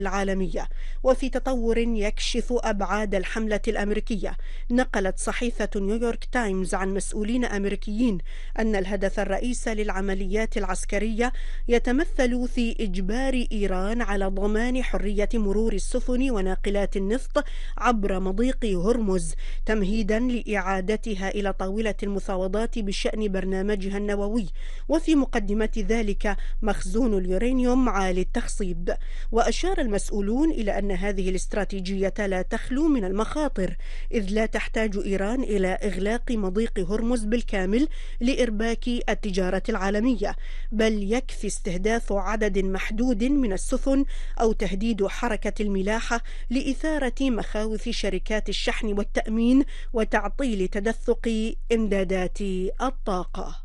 العالمية. وفي تطور يكشف أبعاد الحملة الأمريكية، نقلت صحيفة نيويورك تايمز عن مسؤولين أمريكيين أن الهدف الرئيسي للعمليات العسكرية يتمثل في إجبار إيران على ضمان حرية مرور السفن وناقلات النفط عبر مضيق هرمز، تمهيدا لإعادتها إلى طاولة المفاوضات بشأن برنامجها النووي، وفي مقدمة ذلك مخزون اليورانيوم عالي التخصيب. وأشار المسؤولون إلى أن هذه الاستراتيجية لا تخلو من المخاطر، إذ لا تحتاج إيران إلى إغلاق مضيق هرمز بالكامل لإرباك التجارة العالمية، بل يكفي استهداف عدد محدود من السفن أو تهديد حركة الملاحة لإثارة مخاوف شركات الشحن والتأمين وتعطيل تدفق إمدادات الطاقة.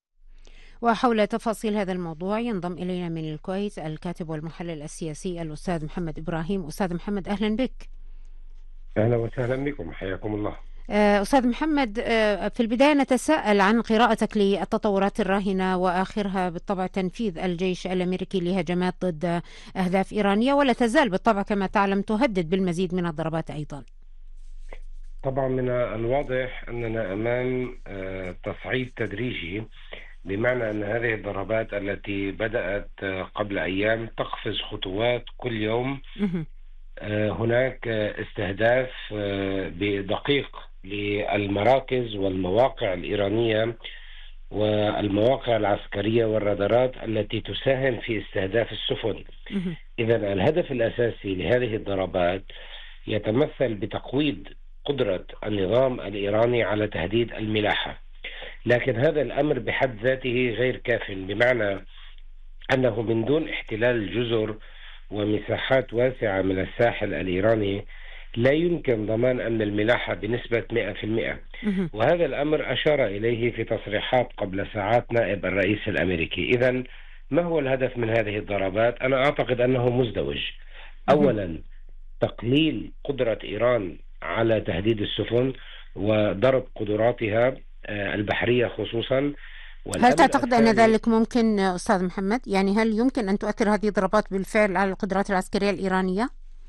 وحول تفاصيل هذا الموضوع ينضم إلينا من الكويت الكاتب والمحلل السياسي الأستاذ محمد إبراهيم. أستاذ محمد، أهلا بك. أهلا وسهلا بكم، حياكم الله. أستاذ محمد، في البداية نتساءل عن قراءتك للتطورات الراهنة وآخرها بالطبع تنفيذ الجيش الأمريكي لهجمات ضد أهداف إيرانية، ولا تزال بالطبع كما تعلم تهدد بالمزيد من الضربات أيضا. طبعا من الواضح أننا أمام تصعيد تدريجي، بمعنى أن هذه الضربات التي بدأت قبل أيام تقفز خطوات كل يوم. هناك استهداف بدقيق للمراكز والمواقع الإيرانية والمواقع العسكرية والرادارات التي تساهم في استهداف السفن. إذن الهدف الأساسي لهذه الضربات يتمثل بتقويض قدرة النظام الإيراني على تهديد الملاحة، لكن هذا الأمر بحد ذاته غير كاف، بمعنى أنه من دون احتلال جزر ومساحات واسعة من الساحل الإيراني لا يمكن ضمان أمن الملاحة بنسبة 100%. وهذا الأمر أشار إليه في تصريحات قبل ساعات نائب الرئيس الأمريكي. إذن ما هو الهدف من هذه الضربات؟ أنا أعتقد أنه مزدوج. أولا، تقليل قدرة إيران على تهديد السفن وضرب قدراتها البحرية خصوصا. هل تعتقد أن ذلك ممكن أستاذ محمد؟ يعني هل يمكن أن تؤثر هذه الضربات بالفعل على القدرات العسكرية الإيرانية؟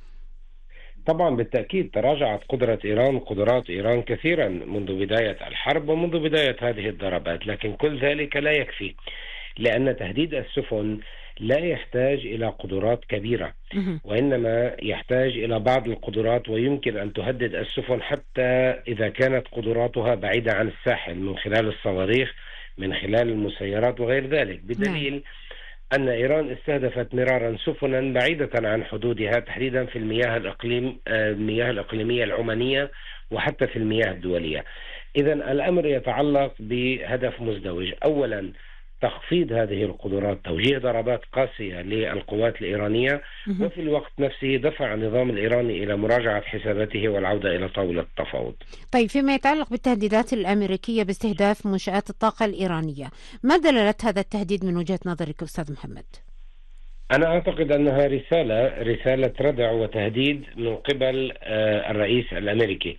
طبعا بالتأكيد تراجعت قدرات إيران كثيرا منذ بداية الحرب ومنذ بداية هذه الضربات، لكن كل ذلك لا يكفي، لأن تهديد السفن لا يحتاج إلى قدرات كبيرة، وإنما يحتاج إلى بعض القدرات، ويمكن أن تهدد السفن حتى إذا كانت قدراتها بعيدة عن الساحل من خلال الصواريخ، من خلال المسيرات وغير ذلك، بدليل أن إيران استهدفت مرارا سفنا بعيدة عن حدودها، تحديدا في المياه الإقليمية العمانية وحتى في المياه الدولية. إذن الأمر يتعلق بهدف مزدوج. أولا، تخفيض هذه القدرات، توجيه ضربات قاسية للقوات الإيرانية، وفي الوقت نفسه دفع النظام الإيراني إلى مراجعة حساباته والعودة إلى طاولة التفاوض. طيب، فيما يتعلق بالتهديدات الأمريكية باستهداف منشآت الطاقة الإيرانية، ما دلالة هذا التهديد من وجهة نظرك أستاذ محمد؟ أنا أعتقد أنها رسالة ردع وتهديد من قبل الرئيس الأمريكي.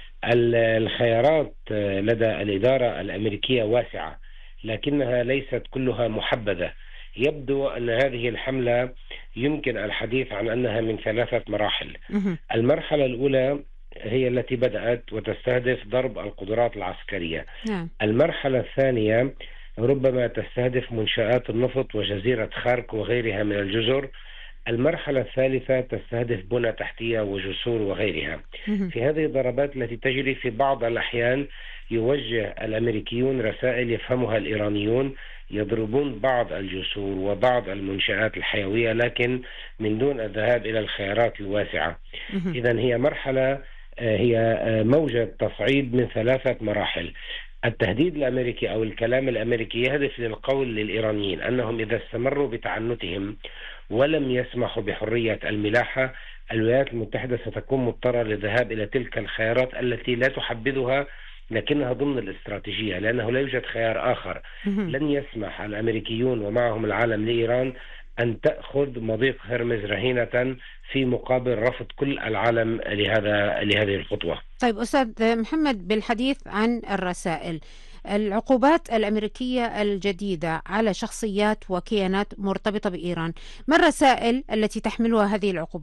الخيارات لدى الإدارة الأمريكية واسعة، لكنها ليست كلها محبذة. يبدو أن هذه الحملة يمكن الحديث عن أنها من 3 مراحل. المرحلة الأولى هي التي بدأت وتستهدف ضرب القدرات العسكرية. المرحلة الثانية ربما تستهدف منشآت النفط وجزيرة خارك وغيرها من الجزر. المرحلة الثالثة تستهدف بنى تحتية وجسور وغيرها. في هذه الضربات التي تجري في بعض الأحيان يوجه الأمريكيون رسائل يفهمها الإيرانيون، يضربون بعض الجسور وبعض المنشآت الحيوية، لكن من دون الذهاب إلى الخيارات الواسعة. إذن هي مرحلة، هي موجة تصعيد من 3 مراحل. التهديد الأمريكي أو الكلام الأمريكي يهدف للقول للإيرانيين أنهم إذا استمروا بتعنتهم ولم يسمحوا بحرية الملاحة، الولايات المتحدة ستكون مضطرة للذهاب إلى تلك الخيارات التي لا تحبذها، لكنها ضمن الاستراتيجية، لأنه لا يوجد خيار آخر. لن يسمح الأمريكيون ومعهم العالم لإيران أن تأخذ مضيق هرمز رهينة في مقابل رفض كل العالم لهذه الخطوة. طيب أستاذ محمد، بالحديث عن الرسائل، العقوبات الأمريكية الجديدة على شخصيات وكيانات مرتبطة بإيران، ما الرسائل التي تحملها هذه العقوبات؟